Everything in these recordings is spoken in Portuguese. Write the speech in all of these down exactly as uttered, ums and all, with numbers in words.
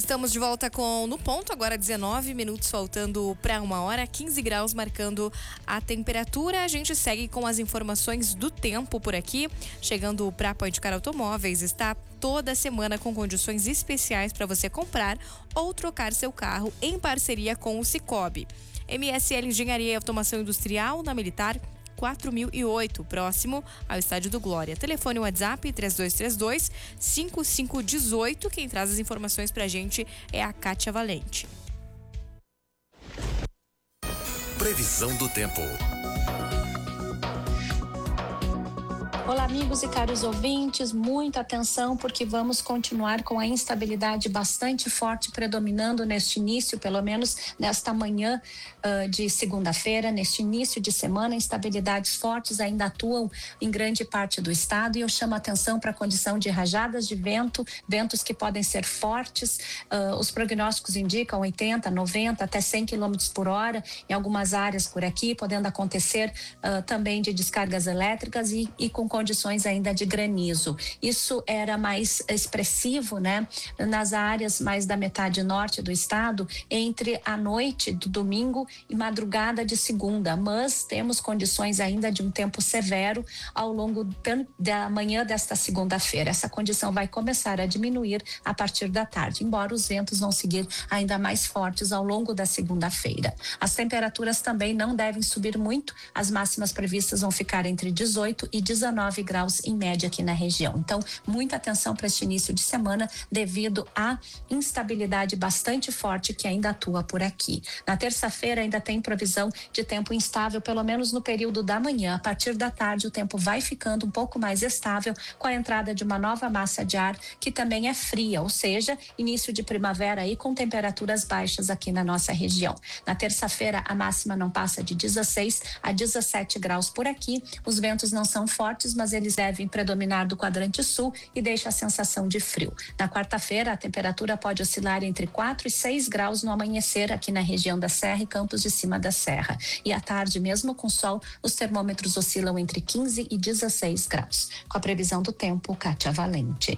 Estamos de volta com No Ponto, agora dezenove minutos faltando para uma hora, quinze graus marcando a temperatura. A gente segue com as informações do tempo por aqui, chegando para Point Car Automóveis. Está toda semana com condições especiais para você comprar ou trocar seu carro em parceria com o Cicobi. M S L Engenharia e Automação Industrial na Militar quatro mil e oito, próximo ao Estádio do Glória. Telefone WhatsApp três dois três dois, cinco cinco um oito. Quem traz as informações pra gente é a Kátia Valente. Previsão do tempo. Olá, amigos e caros ouvintes, muita atenção porque vamos continuar com a instabilidade bastante forte predominando neste início, pelo menos nesta manhã uh, de segunda-feira, neste início de semana. Instabilidades fortes ainda atuam em grande parte do estado e eu chamo a atenção para a condição de rajadas de vento, ventos que podem ser fortes. Uh, os prognósticos indicam oitenta, noventa, até cem quilômetros por hora em algumas áreas por aqui, podendo acontecer uh, também de descargas elétricas e, e com condições ainda de granizo. Isso era mais expressivo, né, nas áreas mais da metade norte do estado, entre a noite do domingo e madrugada de segunda, mas temos condições ainda de um tempo severo ao longo da manhã desta segunda-feira. Essa condição vai começar a diminuir a partir da tarde, embora os ventos vão seguir ainda mais fortes ao longo da segunda-feira. As temperaturas também não devem subir muito, as máximas previstas vão ficar entre dezoito e dezenove graus em média aqui na região. Então, muita atenção para este início de semana devido à instabilidade bastante forte que ainda atua por aqui. Na terça-feira ainda tem previsão de tempo instável, pelo menos no período da manhã. A partir da tarde o tempo vai ficando um pouco mais estável com a entrada de uma nova massa de ar que também é fria, ou seja, início de primavera aí com temperaturas baixas aqui na nossa região. Na terça-feira a máxima não passa de dezesseis a dezessete graus por aqui. Os ventos não são fortes, mas eles devem predominar do quadrante sul e deixa a sensação de frio. Na quarta-feira, a temperatura pode oscilar entre quatro e seis graus no amanhecer aqui na região da Serra e Campos de Cima da Serra. E à tarde, mesmo com sol, os termômetros oscilam entre quinze e dezesseis graus. Com a previsão do tempo, Kátia Valente.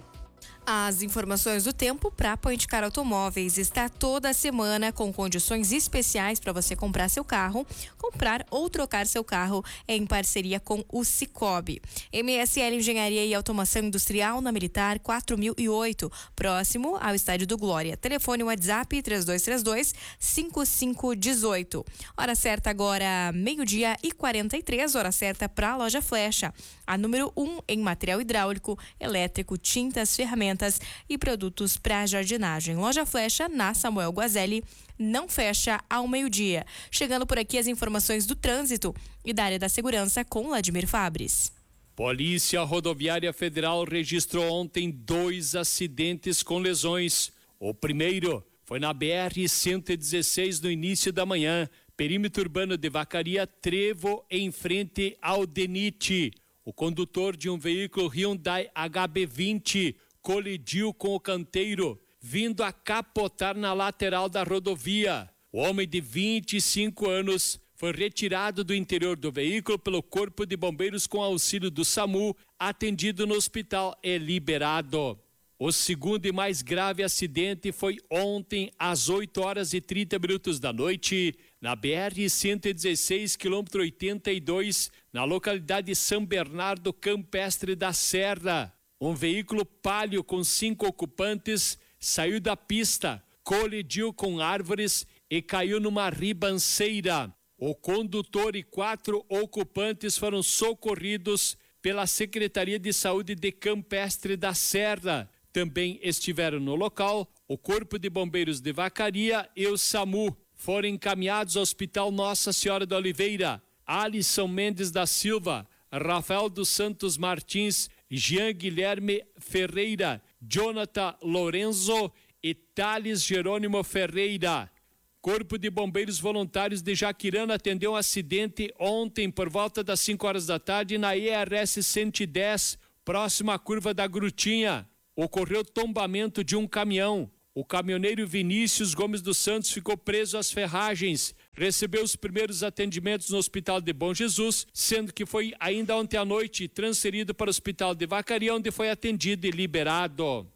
As informações do tempo para Point Car Automóveis está toda semana com condições especiais para você comprar seu carro, comprar ou trocar seu carro em parceria com o Cicobi. M S L Engenharia e Automação Industrial na Militar quatro mil e oito, próximo ao Estádio do Glória. Telefone WhatsApp três dois três dois, cinco cinco um oito. Hora certa agora, meio-dia e quarenta e três, hora certa para a Loja Flecha. A número um em material hidráulico, elétrico, tintas, ferramentas e produtos para jardinagem. Loja Flecha na Samuel Guazelli, não fecha ao meio-dia. Chegando por aqui as informações do trânsito e da área da segurança com Vladimir Fabres. Polícia Rodoviária Federal registrou ontem dois acidentes com lesões. O primeiro foi na B R cento e dezesseis no início da manhã, perímetro urbano de Vacaria, Trevo, em frente ao DENIT. O condutor de um veículo Hyundai H B vinte colidiu com o canteiro, vindo a capotar na lateral da rodovia. O homem de vinte e cinco anos foi retirado do interior do veículo pelo Corpo de Bombeiros com auxílio do SAMU, atendido no hospital e liberado. O segundo e mais grave acidente foi ontem às oito horas e trinta minutos da noite, na B R cento e dezesseis, quilômetro oitenta e dois, na localidade de São Bernardo Campestre da Serra. Um veículo Palio com cinco ocupantes saiu da pista, colidiu com árvores e caiu numa ribanceira. O condutor e quatro ocupantes foram socorridos pela Secretaria de Saúde de Campestre da Serra. Também estiveram no local o Corpo de Bombeiros de Vacaria e o SAMU. Foram encaminhados ao Hospital Nossa Senhora da Oliveira, Alisson Mendes da Silva, Rafael dos Santos Martins, Jean Guilherme Ferreira, Jonathan Lorenzo e Thales Jerônimo Ferreira. Corpo de Bombeiros Voluntários de Jaquirana atendeu um acidente ontem por volta das cinco horas da tarde na I R S cento e dez, próximo à curva da Grutinha. Ocorreu tombamento de um caminhão. O caminhoneiro Vinícius Gomes dos Santos ficou preso às ferragens. Recebeu os primeiros atendimentos no Hospital de Bom Jesus, sendo que foi ainda ontem à noite transferido para o Hospital de Vacaria, onde foi atendido e liberado.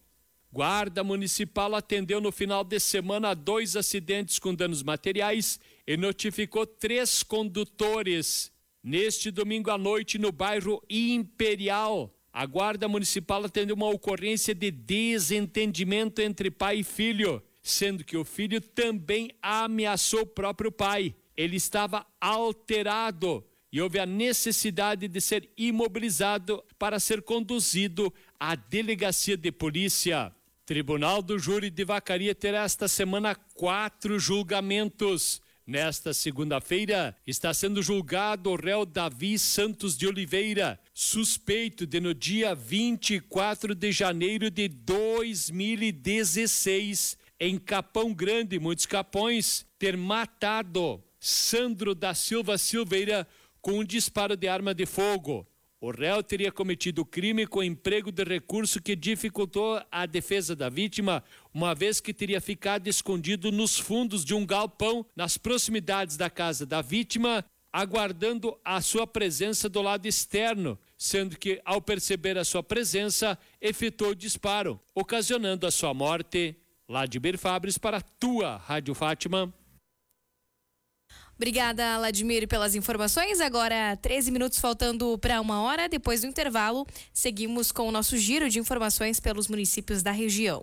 Guarda Municipal atendeu no final de semana dois acidentes com danos materiais e notificou três condutores. Neste domingo à noite, no bairro Imperial, a Guarda Municipal atendeu uma ocorrência de desentendimento entre pai e filho, sendo que o filho também ameaçou o próprio pai. Ele estava alterado e houve a necessidade de ser imobilizado para ser conduzido à delegacia de polícia. Tribunal do Júri de Vacaria terá esta semana quatro julgamentos. Nesta segunda-feira, está sendo julgado o réu Davi Santos de Oliveira, suspeito de no dia vinte e quatro de janeiro de dois mil e dezesseis, em Capão Grande, Muitos Capões, ter matado Sandro da Silva Silveira com um disparo de arma de fogo. O réu teria cometido o crime com emprego de recurso que dificultou a defesa da vítima, uma vez que teria ficado escondido nos fundos de um galpão nas proximidades da casa da vítima, aguardando a sua presença do lado externo, sendo que, ao perceber a sua presença, efetuou o disparo, ocasionando a sua morte. Ladimir Fabres para a tua Rádio Fátima. Obrigada, Ladimir, pelas informações. Agora, treze minutos faltando para uma hora. Depois do intervalo, seguimos com o nosso giro de informações pelos municípios da região.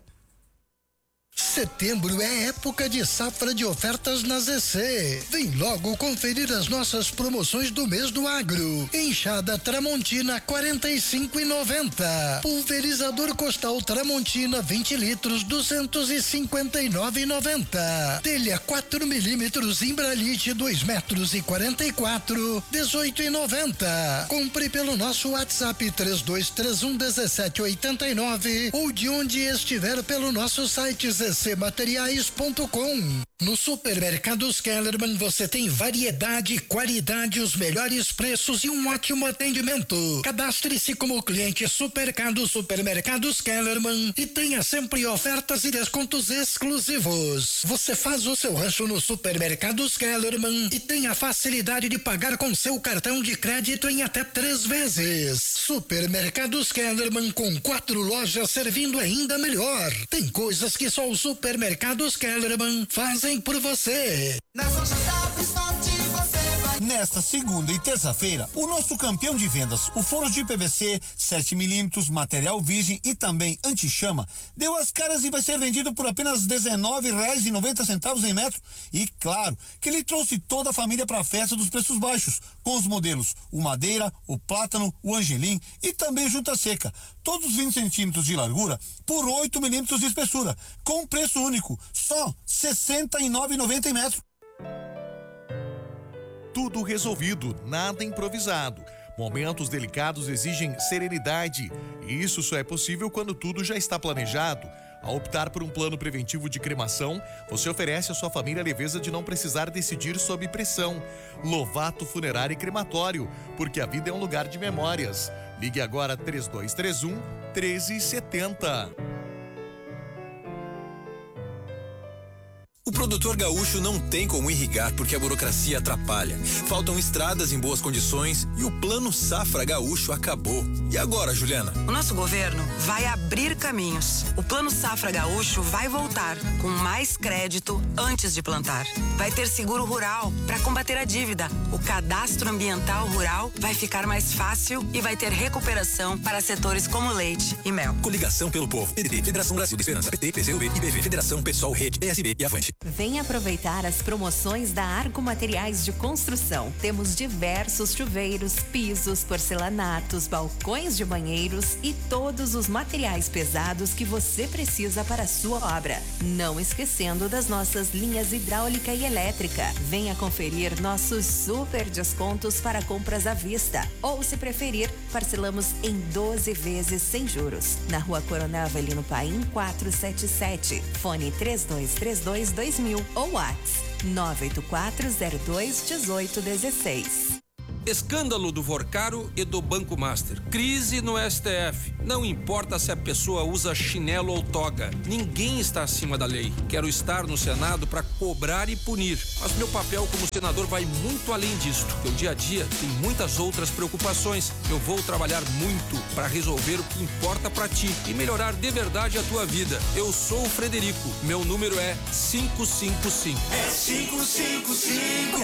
Setembro é época de safra de ofertas na Z C. Vem logo conferir as nossas promoções do mês do agro. Enxada Tramontina quarenta e cinco e noventa. Pulverizador Costal Tramontina vinte litros duzentos e cinquenta e nove e noventa. Telha quatro milímetros Imbralite dois metros e quarenta e quatro dezoito e noventa. Compre pelo nosso WhatsApp três dois três um um sete oito nove ou de onde estiver pelo nosso site z c materiais ponto com. No Supermercados Kellerman você tem variedade, qualidade, os melhores preços e um ótimo atendimento. Cadastre-se como cliente Supercado Supermercados Kellerman e tenha sempre ofertas e descontos exclusivos. Você faz o seu rancho no Supermercados Kellerman e tem a facilidade de pagar com seu cartão de crédito em até três vezes. Supermercados Kellerman, com quatro lojas servindo ainda melhor. Tem coisas que só os Supermercados Kellerman fazem por você. Nesta segunda e terça-feira, o nosso campeão de vendas, o forno de P V C sete milímetros, material virgem e também anti-chama, deu as caras e vai ser vendido por apenas dezenove reais e noventa centavos em metro. E claro que ele trouxe toda a família para a festa dos preços baixos, com os modelos o Madeira, o Plátano, o Angelim e também Junta Seca. Todos vinte centímetros de largura por oito milímetros de espessura, com preço único, só sessenta e nove reais e noventa centavos em metro. Tudo resolvido, nada improvisado. Momentos delicados exigem serenidade. E isso só é possível quando tudo já está planejado. Ao optar por um plano preventivo de cremação, você oferece à sua família a leveza de não precisar decidir sob pressão. Lovato Funerário e Crematório, porque a vida é um lugar de memórias. Ligue agora três dois três um, um três sete zero. O produtor gaúcho não tem como irrigar porque a burocracia atrapalha. Faltam estradas em boas condições e o Plano Safra Gaúcho acabou. E agora, Juliana? O nosso governo vai abrir caminhos. O Plano Safra Gaúcho vai voltar com mais crédito antes de plantar. Vai ter seguro rural para combater a dívida. O cadastro ambiental rural vai ficar mais fácil e vai ter recuperação para setores como leite e mel. Coligação pelo Povo. P D T, Federação Brasil de Esperança, P T, P C do B, I B V, Federação Pessoal, Rede, P S B e Avante. Venha aproveitar as promoções da Arco Materiais de Construção. Temos diversos chuveiros, pisos, porcelanatos, balcões de banheiros e todos os materiais pesados que você precisa para a sua obra. Não esquecendo das nossas linhas hidráulica e elétrica. Venha conferir nossos super descontos para compras à vista. Ou, se preferir, parcelamos em doze vezes sem juros. Na Rua Coronel Avelino Paim, quatrocentos e setenta e sete. Fone três dois três dois, dois mil ou WhatsApp nove oito quatro zero dois um oito um seis. Escândalo do Vorcaro e do Banco Master. Crise no S T F. Não importa se a pessoa usa chinelo ou toga. Ninguém está acima da lei. Quero estar no Senado para cobrar e punir. Mas meu papel como senador vai muito além disto. Porque o dia a dia tem muitas outras preocupações. Eu vou trabalhar muito para resolver o que importa para ti e melhorar de verdade a tua vida. Eu sou o Frederico. Meu número é cinco cinco cinco. É cinco cinco cinco.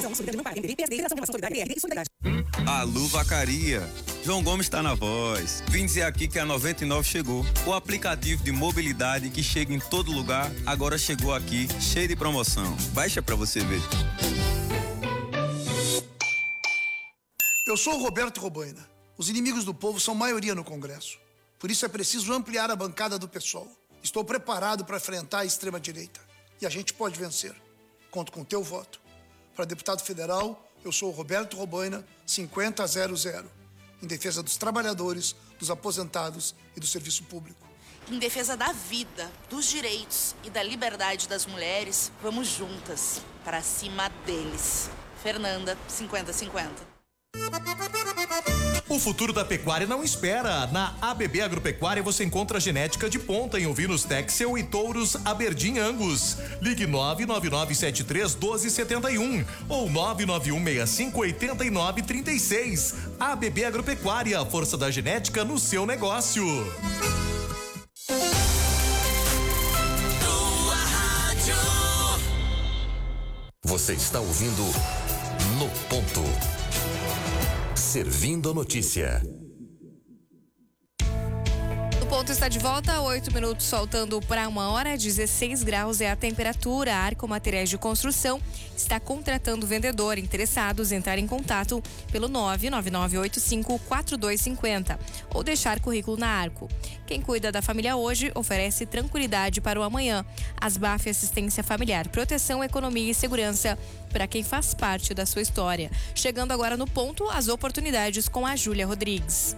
Alô, Vacaria. João Gomes está na voz. Vim dizer aqui que a noventa e nove chegou. O aplicativo de mobilidade que chega em todo lugar, agora chegou aqui, cheio de promoção. Baixa pra você ver. Eu sou o Roberto Robaina. Os inimigos do povo são maioria no Congresso. Por isso é preciso ampliar a bancada do PSOL. Estou preparado para enfrentar a extrema-direita. E a gente pode vencer. Conto com o teu voto. Para deputado federal, eu sou o Roberto Robaina, cinquenta zero zero. Em defesa dos trabalhadores, dos aposentados e do serviço público. Em defesa da vida, dos direitos e da liberdade das mulheres, vamos juntas, para cima deles. Fernanda, cinquenta cinquenta. O futuro da pecuária não espera. Na A B B Agropecuária você encontra genética de ponta em ovinos Texel e touros Aberdeen Angus. Ligue nove nove nove sete três um dois sete um ou nove nove um seis cinco oito nove três seis. A B B Agropecuária, força da genética no seu negócio. Você está ouvindo No Ponto. Servindo a notícia. O ponto está de volta, oito minutos faltando para uma hora, dezesseis graus é a temperatura. A Arco Materiais de Construção está contratando vendedor. Interessados, entrar em contato pelo nove nove nove oito cinco quatro dois cinco zero ou deixar currículo na Arco. Quem cuida da família hoje oferece tranquilidade para o amanhã. Asbaf Assistência Familiar, proteção, economia e segurança para quem faz parte da sua história. Chegando agora no ponto, as oportunidades com a Júlia Rodrigues.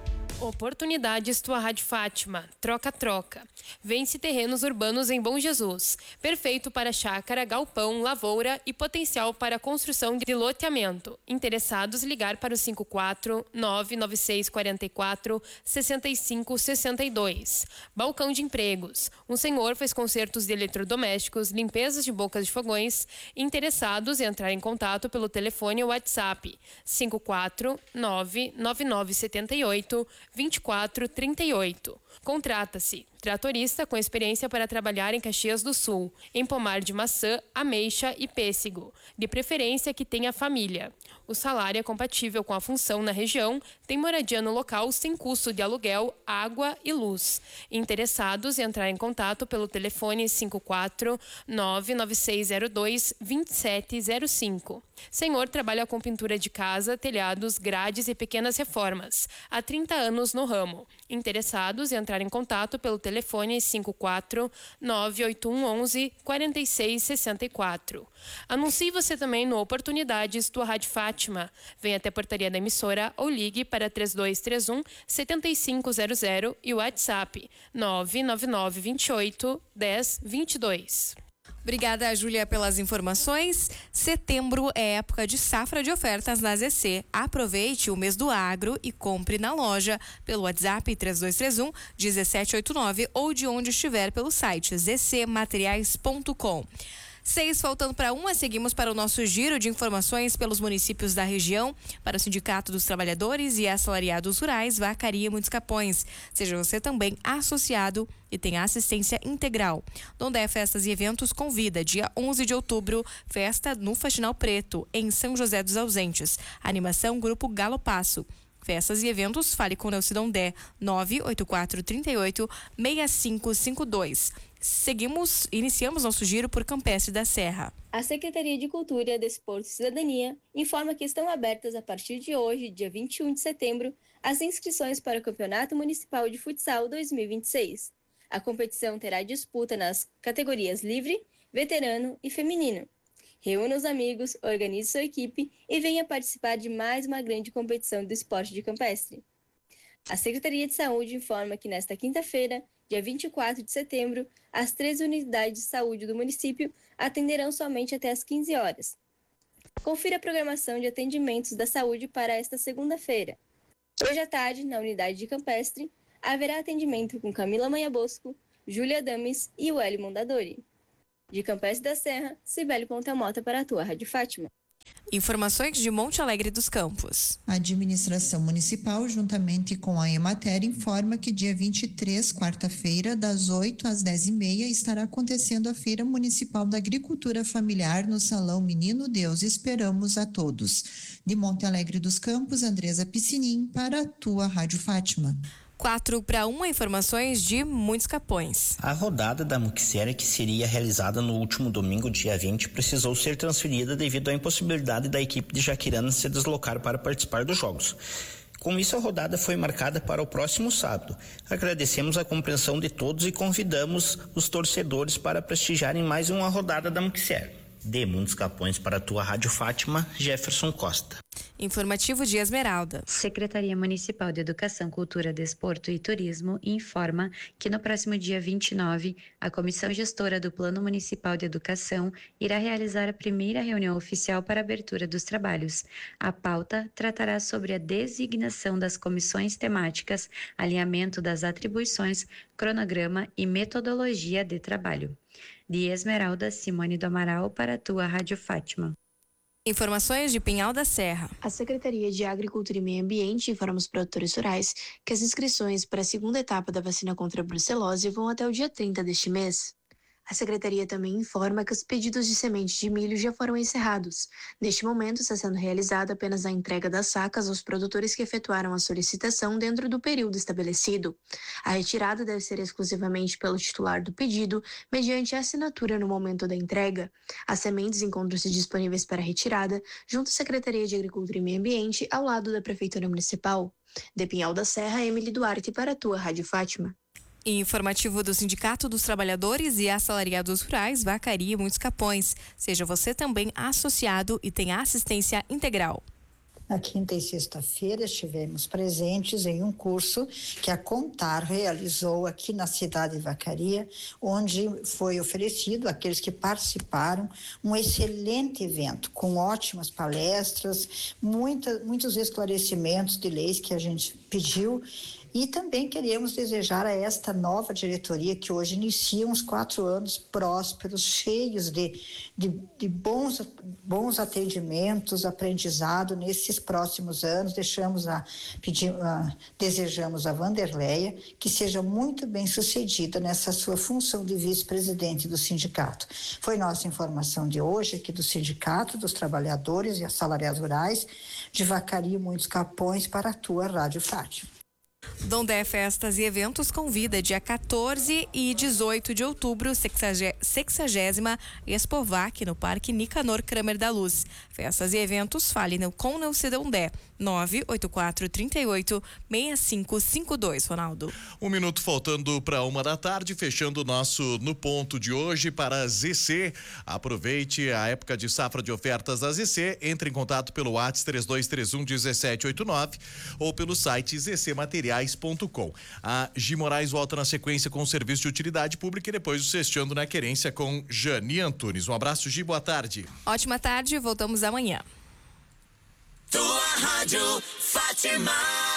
Oportunidades Tua Rádio Fátima. Troca-troca. Vence terrenos urbanos em Bom Jesus. Perfeito para chácara, galpão, lavoura e potencial para a construção de loteamento. Interessados, ligar para o cinco quatro nove nove seis quatro quatro seis cinco seis dois. Balcão de Empregos. Um senhor faz consertos de eletrodomésticos, limpezas de bocas de fogões. Interessados, entrar em contato pelo telefone ou WhatsApp cinco quatro nove nove nove sete oito vinte e quatro trinta e oito. Contrata-se. Tratorista com experiência para trabalhar em Caxias do Sul, em pomar de maçã, ameixa e pêssego, de preferência que tenha família. O salário é compatível com a função na região, tem moradia no local sem custo de aluguel, água e luz. Interessados, entrar em contato pelo telefone cinco quatro nove nove seis zero dois dois sete zero cinco. Senhor trabalha com pintura de casa, telhados, grades e pequenas reformas. Há trinta anos no ramo. Interessados, entrar em contato pelo telefone cinco quatro nove oito um um um quatro seis seis quatro. Anuncie você também no Oportunidades Tua Rádio Fátima. Venha até a portaria da emissora ou ligue para três dois três um sete cinco zero zero e o WhatsApp nove nove nove dois oito um zero dois dois. Obrigada, Júlia, pelas informações. Setembro é época de safra de ofertas na Z C. Aproveite o mês do agro e compre na loja pelo WhatsApp três dois três um um sete oito nove ou de onde estiver pelo site z c materiais ponto com. Seis faltando para uma, seguimos para o nosso giro de informações pelos municípios da região, para o Sindicato dos Trabalhadores e Assalariados Rurais, Vacaria e Muitos Capões. Seja você também associado e tenha assistência integral. Dondé Festas e Eventos convida, dia onze de outubro, festa no Faxinal Preto, em São José dos Ausentes. Animação Grupo Galo Passo. Festas e eventos, fale com Nelci Dondé, nove oito quatro três oito seis cinco cinco dois. Seguimos, iniciamos nosso giro por Campestre da Serra. A Secretaria de Cultura, Desporto e Cidadania informa que estão abertas a partir de hoje, dia vinte e um de setembro, as inscrições para o Campeonato Municipal de Futsal dois mil e vinte e seis. A competição terá disputa nas categorias livre, veterano e feminino. Reúna os amigos, organize sua equipe e venha participar de mais uma grande competição do esporte de campestre. A Secretaria de Saúde informa que nesta quinta-feira, dia vinte e quatro de setembro, as três unidades de saúde do município atenderão somente até às quinze horas. Confira a programação de atendimentos da saúde para esta segunda-feira. Hoje à tarde, na unidade de Campestre, haverá atendimento com Camila Manha Bosco, Júlia Dames e Welly Mondadori. De Campestre da Serra, Cibele Pontamota para a tua Rádio Fátima. Informações de Monte Alegre dos Campos. A administração municipal, juntamente com a Emater, informa que dia vinte e três, quarta-feira, das oito às dez e meia, estará acontecendo a Feira Municipal da Agricultura Familiar no Salão Menino Deus. Esperamos a todos. De Monte Alegre dos Campos, Andresa Piscinim, para a tua Rádio Fátima. quatro para uma, informações de Muitos Capões. A rodada da Muxera, que seria realizada no último domingo, dia vinte, precisou ser transferida devido à impossibilidade da equipe de Jaquirana se deslocar para participar dos jogos. Com isso, a rodada foi marcada para o próximo sábado. Agradecemos a compreensão de todos e convidamos os torcedores para prestigiarem mais uma rodada da Muxera. De Muitos Capões para a tua Rádio Fátima, Jefferson Costa. Informativo de Esmeralda. Secretaria Municipal de Educação, Cultura, Desporto e Turismo informa que no próximo dia vinte e nove, a Comissão Gestora do Plano Municipal de Educação irá realizar a primeira reunião oficial para a abertura dos trabalhos. A pauta tratará sobre a designação das comissões temáticas, alinhamento das atribuições, cronograma e metodologia de trabalho. De Esmeralda, Simone do Amaral para a tua Rádio Fátima. Informações de Pinhal da Serra. A Secretaria de Agricultura e Meio Ambiente informa os produtores rurais que as inscrições para a segunda etapa da vacina contra a brucelose vão até o dia trinta deste mês. A Secretaria também informa que os pedidos de semente de milho já foram encerrados. Neste momento, está sendo realizada apenas a entrega das sacas aos produtores que efetuaram a solicitação dentro do período estabelecido. A retirada deve ser exclusivamente pelo titular do pedido, mediante a assinatura no momento da entrega. As sementes encontram-se disponíveis para retirada, junto à Secretaria de Agricultura e Meio Ambiente, ao lado da Prefeitura Municipal. De Pinhal da Serra, Emily Duarte para a tua Rádio Fátima. Informativo do Sindicato dos Trabalhadores e Assalariados Rurais, Vacaria e Muitos Capões. Seja você também associado e tenha assistência integral. Na quinta e sexta-feira estivemos presentes em um curso que a Contar realizou aqui na cidade de Vacaria, onde foi oferecido àqueles que participaram um excelente evento, com ótimas palestras, muita, muitos esclarecimentos de leis que a gente pediu. E também queremos desejar a esta nova diretoria, que hoje inicia uns quatro anos prósperos, cheios de, de, de bons, bons atendimentos, aprendizado nesses próximos anos. Deixamos a, pedir, a, desejamos a Vanderleia que seja muito bem sucedida nessa sua função de vice-presidente do sindicato. Foi nossa informação de hoje aqui do Sindicato dos Trabalhadores e Assalariados Rurais de Vacaria e Muitos Capões para a tua Rádio Fátima. Dondé Festas e Eventos convida dia quatorze e dezoito de outubro, sexagésima Expovac no Parque Nicanor Kramer da Luz. Festas e eventos, fale com Neuci Dondé, nove oito quatro, três oito, seis cinco cinco dois, Ronaldo. Um minuto faltando para uma da tarde, fechando o nosso No Ponto de hoje para a Z C. Aproveite a época de safra de ofertas da Z C, entre em contato pelo WhatsApp três dois três um, um sete oito nove ou pelo site z c materiais ponto com. A Gi Moraes volta na sequência com o serviço de utilidade pública e depois o Sexteando na Querência com Jani Antunes. Um abraço, Gi, boa tarde. Ótima tarde, voltamos amanhã. Tua Rádio Fátima.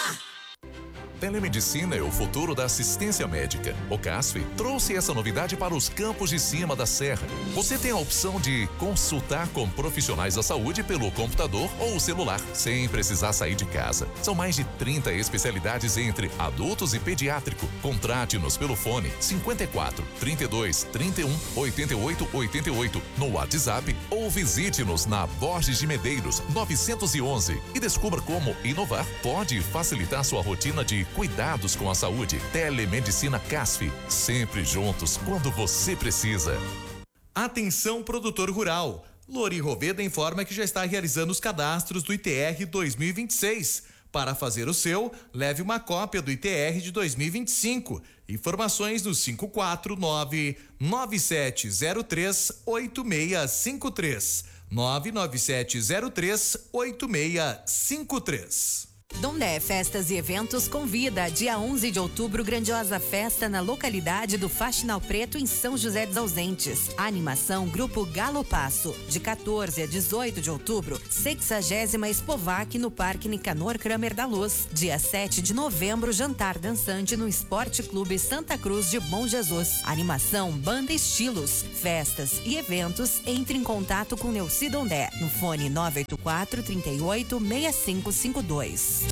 Telemedicina é o futuro da assistência médica. O CASF trouxe essa novidade para os campos de cima da serra. Você tem a opção de consultar com profissionais da saúde pelo computador ou celular, sem precisar sair de casa. São mais de trinta especialidades entre adultos e pediátrico. Contrate-nos pelo fone cinquenta e quatro, trinta e dois, trinta e um, oitenta e oito, oitenta e oito no WhatsApp ou visite-nos na Borges de Medeiros novecentos e onze e descubra como inovar pode facilitar sua rotina de cuidados com a saúde. Telemedicina CASF, sempre juntos quando você precisa. Atenção, produtor rural. Lori Roveda informa que já está realizando os cadastros do I T R dois mil e vinte e seis. Para fazer o seu, leve uma cópia do I T R de dois mil e vinte e cinco. Informações no cinco quatro nove, nove sete zero três, oito seis cinco três. nove nove sete zero três, oito seis cinco três. Dondé Festas e Eventos convida, dia onze de outubro, grandiosa festa na localidade do Faxinal Preto, em São José dos Ausentes. A animação Grupo Galo Passo, de quatorze a dezoito de outubro, sexagésima Expovac no Parque Nicanor Kramer da Luz. Dia sete de novembro, jantar dançante no Esporte Clube Santa Cruz de Bom Jesus. Animação Banda Estilos. Festas e eventos, entre em contato com Neuci Dondé, no fone nove oito quatro, trinta e oito, seis cinco cinco dois.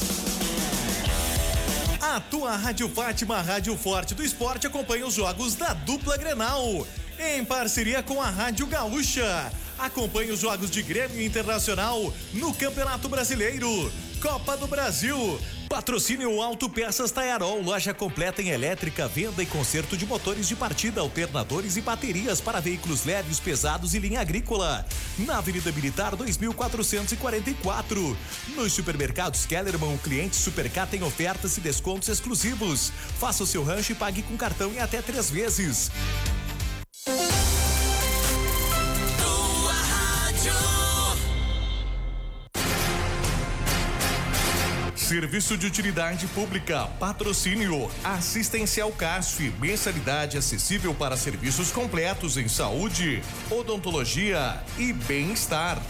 A tua Rádio Fátima, Rádio Forte do Esporte, acompanha os jogos da dupla Grenal, em parceria com a Rádio Gaúcha. Acompanhe os jogos de Grêmio Internacional no Campeonato Brasileiro, Copa do Brasil. Patrocínio Autopeças Taiarol, loja completa em elétrica, venda e conserto de motores de partida, alternadores e baterias para veículos leves, pesados e linha agrícola. Na Avenida Militar dois mil quatrocentos e quarenta e quatro. Nos supermercados Kellerman, o cliente Supercar tem ofertas e descontos exclusivos. Faça o seu rancho e pague com cartão em até três vezes. Serviço de utilidade pública, patrocínio, assistencial C A S F, mensalidade acessível para serviços completos em saúde, odontologia e bem-estar.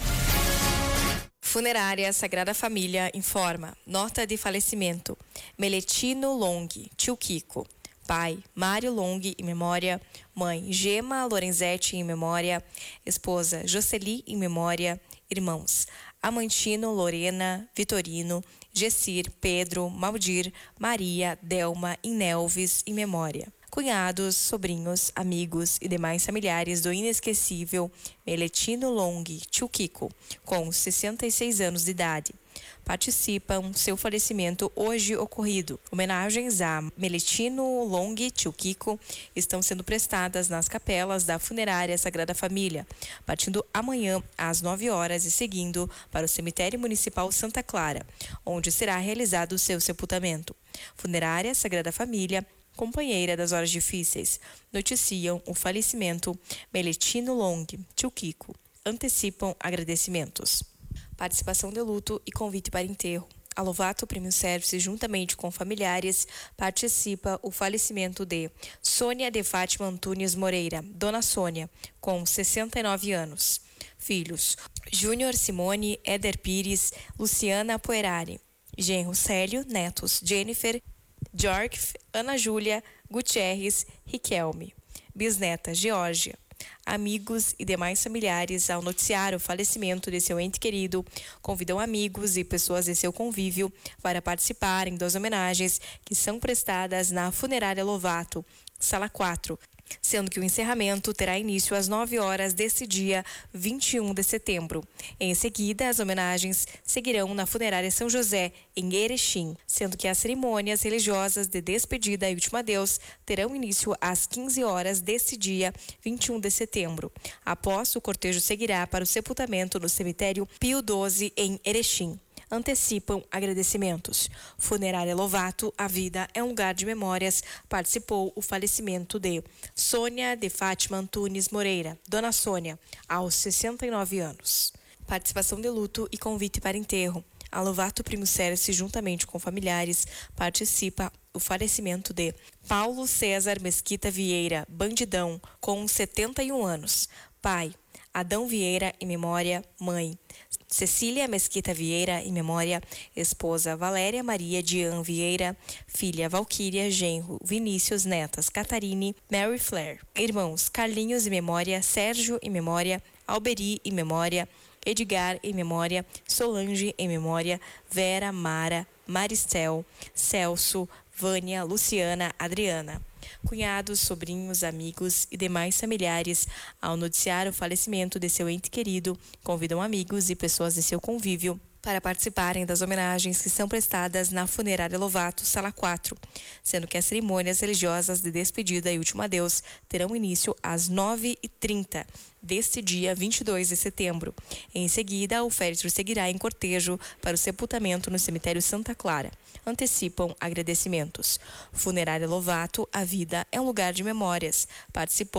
Funerária Sagrada Família informa: nota de falecimento. Meletino Long, tio Kiko. Pai, Mário Long, em memória. Mãe, Gema Lorenzetti, em memória. Esposa, Jocely, em memória. Irmãos, Amantino, Lorena, Vitorino, Gessir, Pedro, Maldir, Maria, Delma, Inelves, em memória. Cunhados, sobrinhos, amigos e demais familiares do inesquecível Meletino Long, tio Kiko, com sessenta e seis anos de idade, participam seu falecimento hoje ocorrido. Homenagens a Meletino Long, tio Kiko, estão sendo prestadas nas capelas da Funerária Sagrada Família, partindo amanhã às nove horas e seguindo para o Cemitério Municipal Santa Clara, onde será realizado o seu sepultamento. Funerária Sagrada Família, companheira das horas difíceis, noticiam o falecimento Meletino Long, tio Kiko, antecipam agradecimentos. Participação de luto e convite para enterro. A Lovato Premium Service, juntamente com familiares, participa o falecimento de Sônia de Fátima Antunes Moreira, Dona Sônia, com sessenta e nove anos. Filhos: Júnior Simone, Éder Pires, Luciana Poerari. Genro Célio, netos: Jennifer, Jorg, Ana Júlia, Gutierrez, Riquelme. Bisneta: Geórgia. Amigos e demais familiares, ao noticiar o falecimento de seu ente querido, convidam amigos e pessoas de seu convívio para participarem das homenagens que são prestadas na Funerária Lovato, Sala quatro, sendo que o encerramento terá início às nove horas deste dia vinte e um de setembro. Em seguida, as homenagens seguirão na Funerária São José, em Erechim, sendo que as cerimônias religiosas de despedida e último adeus terão início às quinze horas deste dia vinte e um de setembro. Após, o cortejo seguirá para o sepultamento no cemitério Pio doze, em Erechim. Antecipam agradecimentos. Funerária Lovato, a vida é um lugar de memórias, participou o falecimento de Sônia de Fátima Antunes Moreira, Dona Sônia, aos sessenta e nove anos. Participação de luto e convite para enterro. A Lovato Primo Service, juntamente com familiares, participa o falecimento de Paulo César Mesquita Vieira, Bandidão, com setenta e um anos. Pai, Adão Vieira, em memória. Mãe, Cecília Mesquita Vieira, em memória. Esposa, Valéria Maria Dian Vieira. Filha, Valquíria. Genro, Vinícius. Netas, Catarine, Mary Flair. Irmãos, Carlinhos, em memória. Sérgio, em memória. Alberi, em memória. Edgar, em memória. Solange, em memória. Vera, Mara, Maristel, Celso, Vânia, Luciana, Adriana. Cunhados, sobrinhos, amigos e demais familiares, ao noticiar o falecimento de seu ente querido, convidam amigos e pessoas de seu convívio para participarem das homenagens que são prestadas na Funerária Lovato, Sala quatro, sendo que as cerimônias religiosas de despedida e último adeus terão início às nove e trinta deste dia vinte e dois de setembro. Em seguida, o féretro seguirá em cortejo para o sepultamento no cemitério Santa Clara. Antecipam agradecimentos. Funerária Lovato, a vida é um lugar de memórias. Participou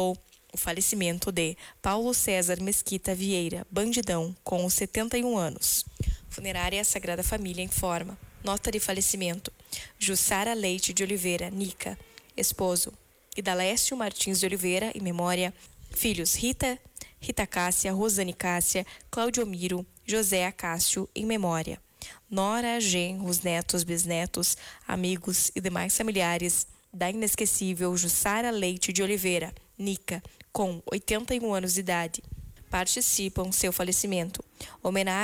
o falecimento de Paulo César Mesquita Vieira, bandidão, com os setenta e um anos. Funerária Sagrada Família informa. Nota de falecimento. Jussara Leite de Oliveira, Nica, esposo. Idalécio Martins de Oliveira, em memória. Filhos Rita, Rita Cássia, Rosane Cássia, Claudio Miro, José Acácio, em memória. Nora, genros, netos, bisnetos, amigos e demais familiares da inesquecível Jussara Leite de Oliveira, Nica, com oitenta e um anos de idade, participam seu falecimento. Homenagem